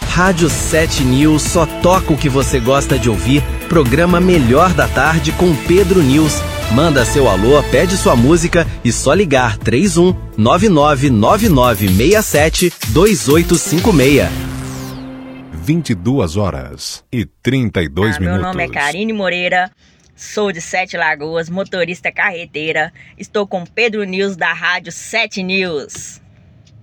Rádio 7 News só toca o que você gosta de ouvir. Programa Melhor da Tarde com Pedro News. Manda seu alô, pede sua música e só ligar 31 999967 2856. 22h32. Meu nome é Karine Moreira, sou de Sete Lagoas, motorista carreteira. Estou com Pedro News da Rádio 7 News.